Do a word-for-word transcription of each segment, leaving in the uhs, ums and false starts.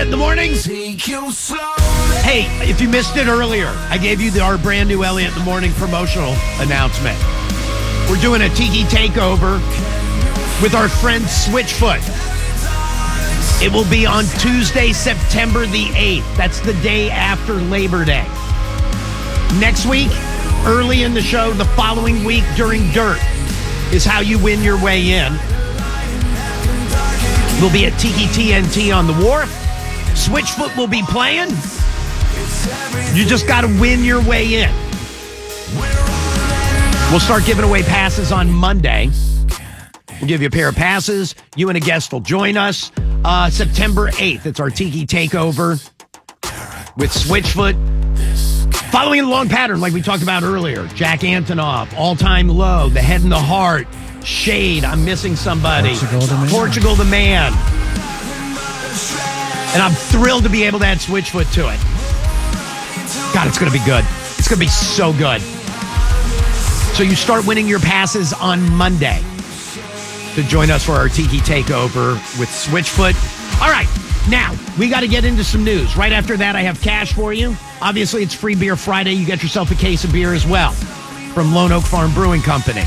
in the morning. Hey, if you missed it earlier, I gave you the, our brand new Elliott in the Morning promotional announcement. We're doing a Tiki Takeover with our friend Switchfoot. It will be on Tuesday, September the eighth. That's the day after Labor Day. Next week, early in the show, the following week during Dirt, is how you win your way in. We'll be at Tiki T N T on the Wharf. Switchfoot will be playing. You just got to win your way in. We'll start giving away passes on Monday. We'll give you a pair of passes. You and a guest will join us. Uh, September eighth, it's our Tiki Takeover with Switchfoot. Following a long pattern like we talked about earlier. Jack Antonoff, All Time Low, The Head and the Heart, Shade, I'm Missing Somebody, Portugal the Man. Portugal the Man. And I'm thrilled to be able to add Switchfoot to it. God, it's going to be good. It's going to be so good. So you start winning your passes on Monday to join us for our Tiki Takeover with Switchfoot. All right, now we got to get into some news. Right after that, I have cash for you. Obviously, it's Free Beer Friday. You get yourself a case of beer as well from Lone Oak Farm Brewing Company.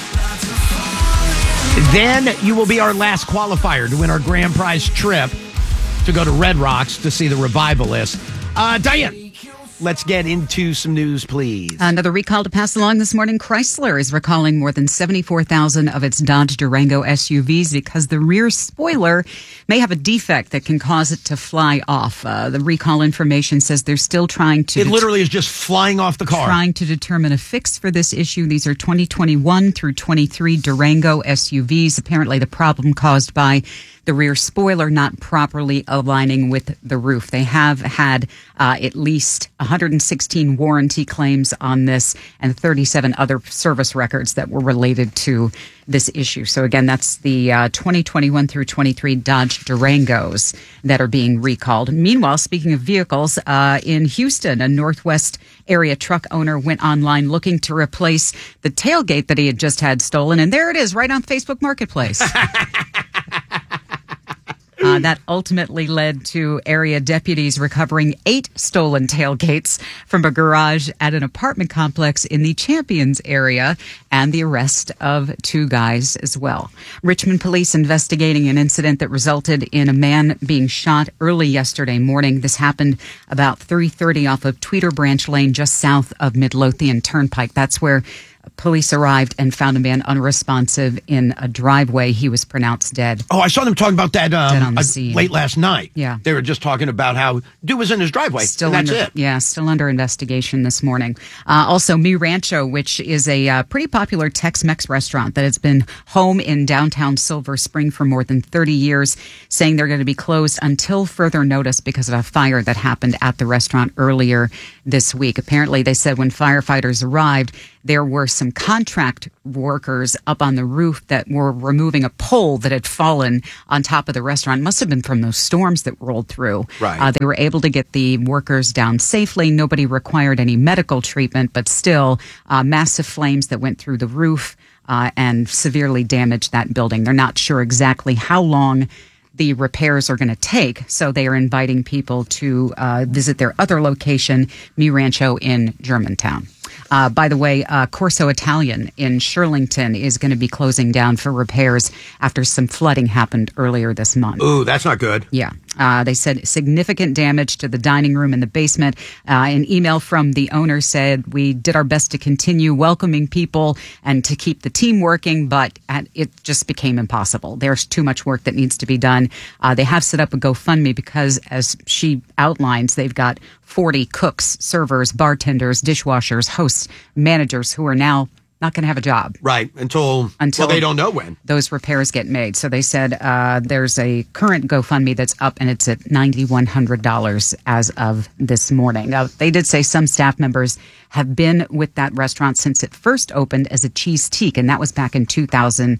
Then you will be our last qualifier to win our grand prize trip to go to Red Rocks to see the Revivalist. Uh, Diane, let's get into some news, please. Another recall to pass along this morning. Chrysler is recalling more than seventy-four thousand of its Dodge Durango S U Vs because the rear spoiler may have a defect that can cause it to fly off. Uh, the recall information says they're still trying to... It literally is just flying off the car. Trying to determine a fix for this issue. These are twenty twenty-one through twenty-three Durango S U Vs. Apparently the problem caused by the rear spoiler not properly aligning with the roof. They have had uh, at least one hundred sixteen warranty claims on this and thirty-seven other service records that were related to this issue. So again, that's the uh, twenty twenty-one through twenty-three Dodge Durangos that are being recalled. Meanwhile, speaking of vehicles, uh, in Houston, a Northwest area truck owner went online looking to replace the tailgate that he had just had stolen. And there it is, right on Facebook Marketplace. Uh, that ultimately led to area deputies recovering eight stolen tailgates from a garage at an apartment complex in the Champions area and the arrest of two guys as well. Richmond police investigating an incident that resulted in a man being shot early yesterday morning. This happened about three thirty off of Tweeter Branch Lane just south of Midlothian Turnpike. That's where police arrived and found a man unresponsive in a driveway. He was pronounced dead. Oh, I saw them talking about that um, Dead on the uh, scene. late last night. Yeah. They were just talking about how dude was in his driveway, Still and that's under, it. Yeah, still under investigation this morning. Uh, also, Mi Rancho, which is a uh, pretty popular Tex-Mex restaurant that has been home in downtown Silver Spring for more than thirty years, saying they're going to be closed until further notice because of a fire that happened at the restaurant earlier this week. Apparently, they said when firefighters arrived, there were some contract workers up on the roof that were removing a pole that had fallen on top of the restaurant. It must have been from those storms that rolled through. Right. Uh, they were able to get the workers down safely. Nobody required any medical treatment, but still uh, massive flames that went through the roof uh, and severely damaged that building. They're not sure exactly how long the repairs are going to take, so they are inviting people to uh, visit their other location, Mi Rancho in Germantown. Uh, by the way, uh, Corso Italian in Shirlington is going to be closing down for repairs after some flooding happened earlier this month. Ooh, that's not good. Yeah. Uh, they said significant damage to the dining room and the basement. Uh, an email from the owner said, we did our best to continue welcoming people and to keep the team working, but at, it just became impossible. There's too much work that needs to be done. Uh, they have set up a GoFundMe because, as she outlines, they've got forty cooks, servers, bartenders, dishwashers, hosts, managers who are now not going to have a job. Right, until, Until well, they don't know when. Those repairs get made. So they said uh, there's a current GoFundMe that's up, and it's at nine thousand one hundred dollars as of this morning. Now, they did say some staff members have been with that restaurant since it first opened as a cheese teak, and that was back in two thousand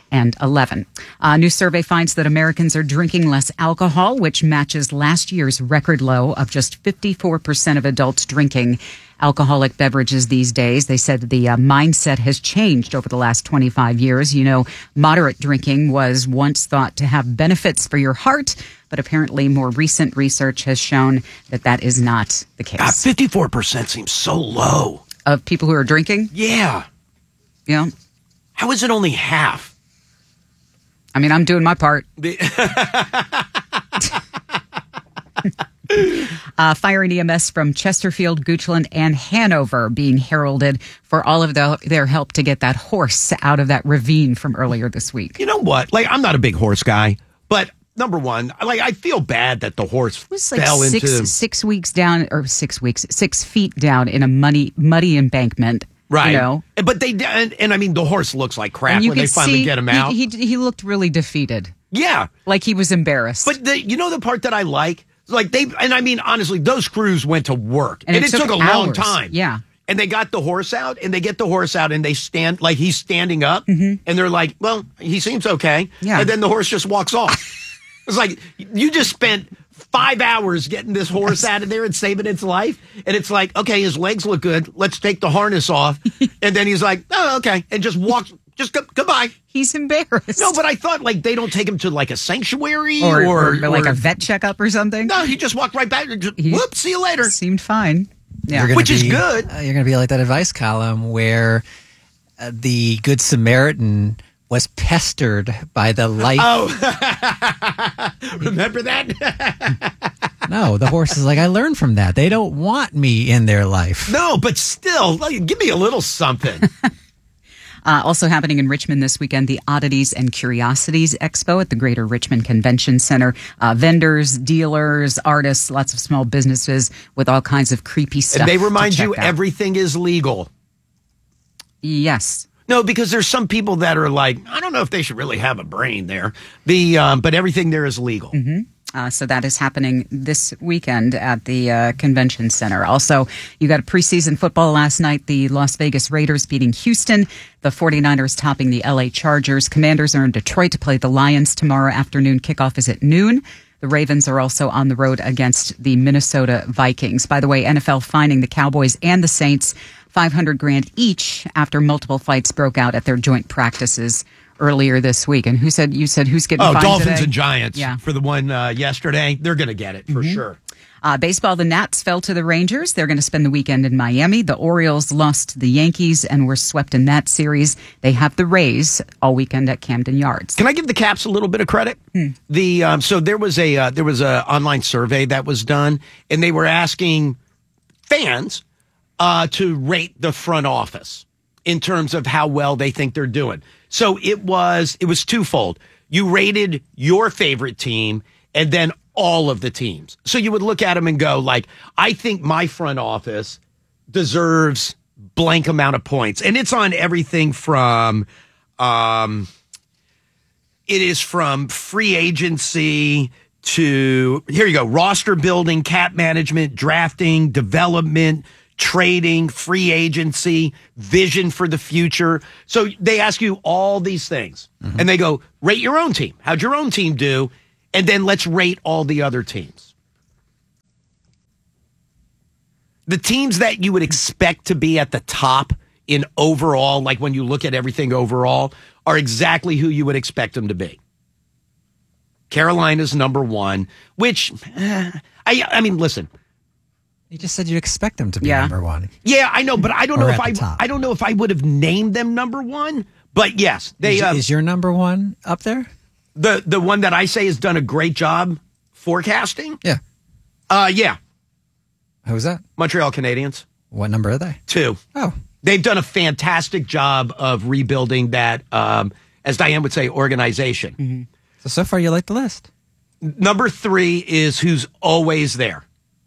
and eleven. A new survey finds that Americans are drinking less alcohol, which matches last year's record low of just fifty-four percent of adults drinking alcoholic beverages these days. They said the uh, mindset has changed over the last twenty-five years. You know, moderate drinking was once thought to have benefits for your heart, but apparently more recent research has shown that that is not the case. God, fifty-four percent seems so low. Of people who are drinking? Yeah. Yeah. How is it only half? I mean, I'm doing my part. Uh, fire and E M S from Chesterfield, Goochland, and Hanover being heralded for all of the, their help to get that horse out of that ravine from earlier this week. You know what? Like, I'm not a big horse guy, but number one, like, I feel bad that the horse It was like fell six, into six weeks down, or six weeks, six feet down in a muddy, muddy embankment. right. You know, But they and, and I mean, the horse looks like crap and you when they could finally see get him he- out. He, he looked really defeated, yeah, like he was embarrassed. but the, you know the part that I like, like they and I mean honestly, those crews went to work, And and, it it, took took, a long hours. time. Yeah. And they got the horse out, and they get the horse out, and they stand like he's standing up, and they're like, "Well, he seems okay." Mm-hmm. Yeah. And then the horse just walks off. It's like you just spent five hours getting this horse out of there and saving its life, and it's like, okay, his legs look good. Let's take the harness off, and then he's like, "Oh, okay," and just walks. Just go, goodbye. He's embarrassed. No, but I thought like they don't take him to like a sanctuary or, or, or like or- a vet checkup or something. No, he just walked right back. And just, He- whoops, see you later. Seemed fine. Yeah. You're gonna Which is be- good. uh, you're going to be like that advice column where uh, the Good Samaritan was pestered by the life. Oh, remember that? No, the horse is like, I learned from that. They don't want me in their life. No, but still, like, give me a little something. Uh, also happening in Richmond this weekend, the Oddities and Curiosities Expo at the Greater Richmond Convention Center. Uh, vendors, dealers, artists, lots of small businesses with all kinds of creepy stuff. And they to remind check you out. everything is legal. Yes. No, because there's some people that are like, I don't know if they should really have a brain there. The um, but everything there is legal. Mm-hmm. Uh, so that is happening this weekend at the uh, convention center. Also, you got a preseason football last night. The Las Vegas Raiders beating Houston. The 49ers topping the L A Chargers. Commanders are in Detroit to play the Lions tomorrow afternoon. Kickoff is at noon. The Ravens are also on the road against the Minnesota Vikings. By the way, N F L fining the Cowboys and the Saints five hundred grand each after multiple fights broke out at their joint practices earlier this week. And who said, you said, who's getting Oh, fined Dolphins today? and Giants Yeah. for the one uh, yesterday. They're going to get it for Mm-hmm. sure. Uh, baseball, the Nats fell to the Rangers. They're going to spend the weekend in Miami. The Orioles lost to the Yankees and were swept in that series. They have the Rays all weekend at Camden Yards. Can I give the Caps a little bit of credit? Hmm. The um, so there was a uh, there was a online survey that was done, and they were asking fans uh, to rate the front office in terms of how well they think they're doing. So it was it was twofold. You rated your favorite team, and then all of the teams. So you would look at them and go, like, I think my front office deserves blank amount of points, and it's on everything from. Um, It is from free agency to, here you go, roster building, cap management, drafting, development, trading, free agency, vision for the future. So they ask you all these things. Mm-hmm. And they go, rate your own team. How'd your own team do? And then let's rate all the other teams. The teams that you would expect to be at the top in overall, like when you look at everything overall, are exactly who you would expect them to be. Carolina's number one, which, eh, I I mean, listen. You just said you expect them to be Yeah. number one. Yeah, I know, but I don't Or know at if the I top. I don't know if I would have named them number one. But yes, they Is, uh, is your number one up there? the the one that I say has done a great job forecasting. Yeah. Uh, yeah, Who's that? Montreal Canadiens, What number are they? two. Oh, They've done a fantastic job of rebuilding that, um, as Diane would say, organization. Mm-hmm. so so far you like the list. Number three is who's always there.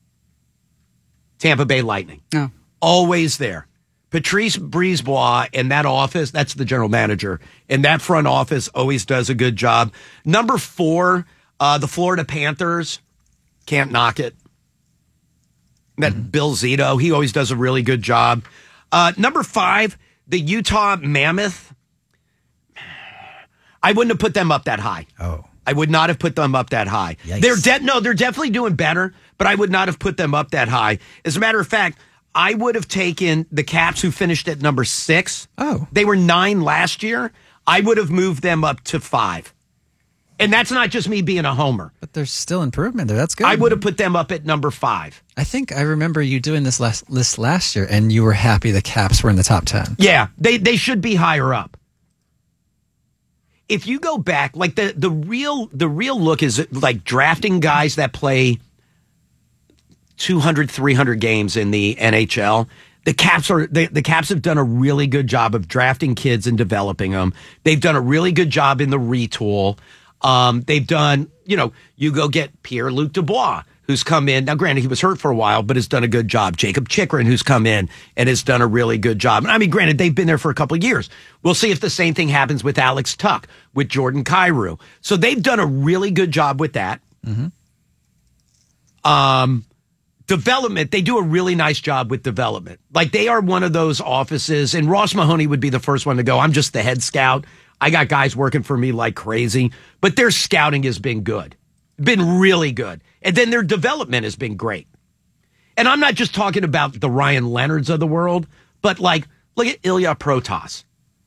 Tampa Bay Lightning. Oh. Always there. Patrice Brisebois in that office, that's the general manager, and that front office always does a good job. Number four, uh, the Florida Panthers. Can't knock it. That mm-hmm. Bill Zito, he always does a really good job. Uh, number five, the Utah Mammoth. I wouldn't have put them up that high. Oh. I would not have put them up that high. Yikes. They're de- no, they're definitely doing better, but I would not have put them up that high. As a matter of fact, I would have taken the Caps, who finished at number six. Oh. They were nine last year. I would have moved them up to five. And that's not just me being a homer. But there's still improvement there. That's good. I would have put them up at number five. I think I remember you doing this last list last year, and you were happy the Caps were in the top ten. Yeah, they, they should be higher up. If you go back, like the, the real the real look is like drafting guys that play two hundred, three hundred games in the N H L. The Caps are the, the Caps have done a really good job of drafting kids and developing them. They've done a really good job in the retool. Um, they've done, you know, you go get Pierre-Luc Dubois, who's come in. Now, granted, he was hurt for a while, but has done a good job. Jacob Chikrin, who's come in and has done a really good job. I mean, granted, they've been there for a couple of years. We'll see if the same thing happens with Alex Tuck, with Jordan Kyrou. So they've done a really good job with that. Mm-hmm. Um, development, they do a really nice job with development. Like, they are one of those offices, and Ross Mahoney would be the first one to go, I'm just the head scout. I got guys working for me like crazy, but their scouting has been good, been really good. And then their development has been great. And I'm not just talking about the Ryan Leonards of the world, but like, look at Ilya Protas.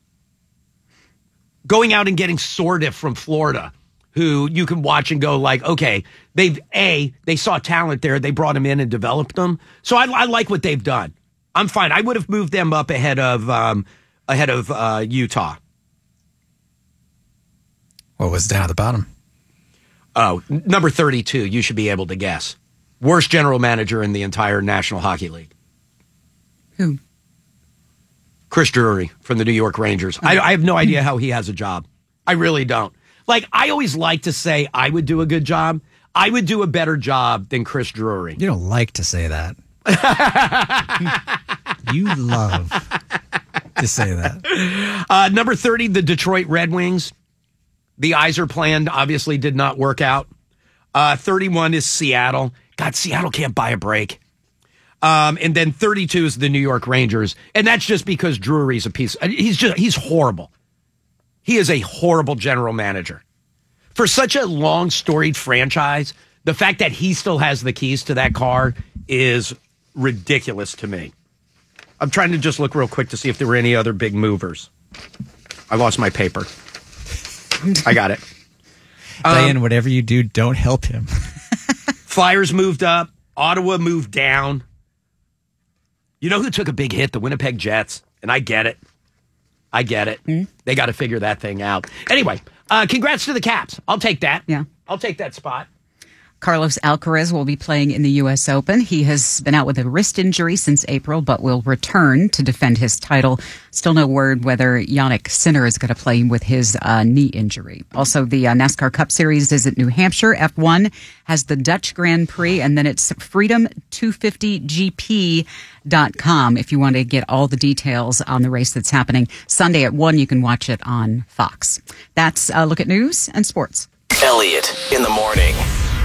Going out and getting Sordiff from Florida, who you can watch and go like, okay, they've, A, they saw talent there. They brought him in and developed them. So I, I like what they've done. I'm fine. I would have moved them up ahead of, um, ahead of uh, Utah. What was down at the bottom? Oh, number thirty-two, you should be able to guess. Worst general manager in the entire National Hockey League. Who? Chris Drury from the New York Rangers. I, I have no idea how he has a job. I really don't. Like, I always like to say I would do a good job. I would do a better job than Chris Drury. You don't like to say that. You love to say that. Uh, number thirty, the Detroit Red Wings. The Yzer plan obviously did not work out. Uh, thirty-one is Seattle. God, Seattle can't buy a break. Um, and then thirty-two is the New York Rangers. And that's just because Drury's a piece. He's just, he's horrible. He is a horrible general manager. For such a long storied franchise, the fact that he still has the keys to that car is ridiculous to me. I'm trying to just look real quick to see if there were any other big movers. I lost my paper. I got it. Diane, um, whatever you do, don't help him. Flyers moved up. Ottawa moved down. You know who took a big hit? The Winnipeg Jets. And I get it. I get it. Mm-hmm. They got to figure that thing out. Anyway, uh, congrats to the Caps. I'll take that. Yeah. I'll take that spot. Carlos Alcaraz will be playing in the U S Open. He has been out with a wrist injury since April, but will return to defend his title. Still no word whether Jannik Sinner is going to play with his uh, knee injury. Also, the uh, NASCAR Cup Series is at New Hampshire. F one has the Dutch Grand Prix, and then it's freedom two fifty G P dot com if you want to get all the details on the race that's happening. Sunday at one, you can watch it on Fox. That's a look at news and sports. Elliot in the morning.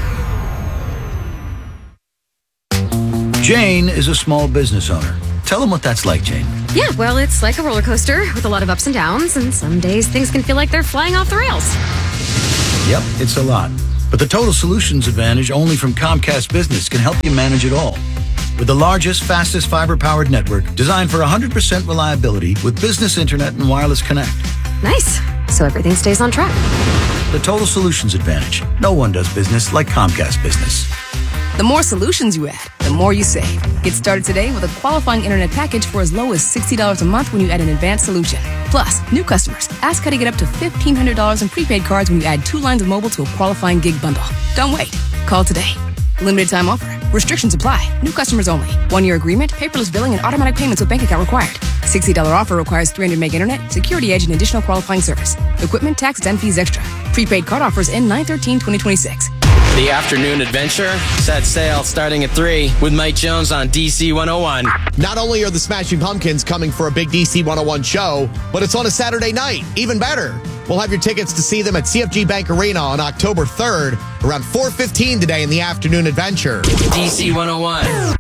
Jane is a small business owner. Tell them what that's like, Jane. Yeah, well, it's like a roller coaster with a lot of ups and downs, and some days things can feel like they're flying off the rails. Yep, it's a lot. But the Total Solutions Advantage only from Comcast Business can help you manage it all. With the largest, fastest fiber-powered network designed for one hundred percent reliability with business internet and wireless connect. Nice. So everything stays on track. The Total Solutions Advantage. No one does business like Comcast Business. The more solutions you add, the more you save. Get started today with a qualifying internet package for as low as sixty dollars a month when you add an advanced solution. Plus, new customers, ask how to get up to fifteen hundred dollars in prepaid cards when you add two lines of mobile to a qualifying gig bundle. Don't wait. Call today. Limited time offer. Restrictions apply. New customers only. One-year agreement, paperless billing, and automatic payments with bank account required. sixty dollars offer requires three hundred meg internet, security edge, and additional qualifying service. Equipment, taxes, and fees extra. Prepaid card offers end nine thirteen twenty twenty-six. The afternoon adventure set sail starting at three with Mike Jones on D C one oh one. Not only are the Smashing Pumpkins coming for a big D C one oh one show, but it's on a Saturday night. Even better. We'll have your tickets to see them at C F G Bank Arena on October third around four fifteen today in the afternoon adventure. D C one oh one.